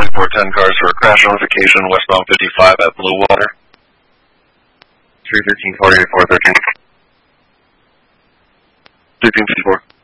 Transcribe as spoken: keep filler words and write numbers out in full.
four ten cars for a crash notification westbound fifty-five at Blue Water. three thirteen forty-eight four thirteen. thirteen fifty-four.